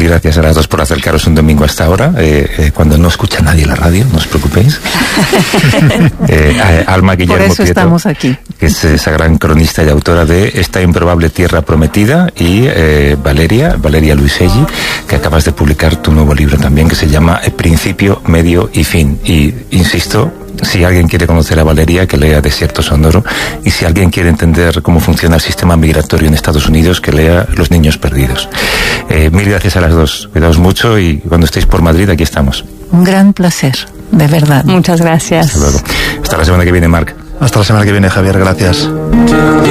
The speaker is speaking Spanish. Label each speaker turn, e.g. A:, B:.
A: Mil gracias a las dos por acercaros un domingo hasta ahora, cuando no escucha nadie la radio, no os preocupéis. Alma Guillermo
B: Por eso
A: Prieto,
B: estamos aquí.
A: Que es esa gran cronista y autora de Esta improbable tierra prometida, y Valeria Luiselli, que acabas de publicar tu nuevo libro también, que se llama Principio, Medio y Fin. Y insisto, si alguien quiere conocer a Valeria, que lea Desierto Sonoro, y si alguien quiere entender cómo funciona el sistema migratorio en Estados Unidos, que lea Los niños perdidos. Mil gracias a las dos, cuidaos mucho, y cuando estéis por Madrid, aquí estamos.
B: Un gran placer, de verdad.
C: Muchas gracias.
A: Hasta luego. Hasta la semana que viene, Marc.
D: Hasta la semana que viene, Javier, gracias.